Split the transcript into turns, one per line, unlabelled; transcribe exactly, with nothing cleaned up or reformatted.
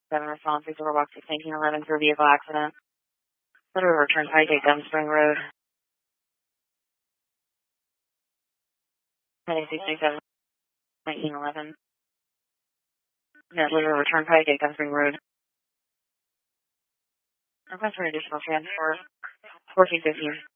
seven response, Resort Box sixteen eleven through vehicle accident. Little River Turnpike at Gum Spring Road. Heading six three seven, nineteen eleven. Little River Turnpike at Gum Spring Road. Request for additional transport. fourteen fifteen.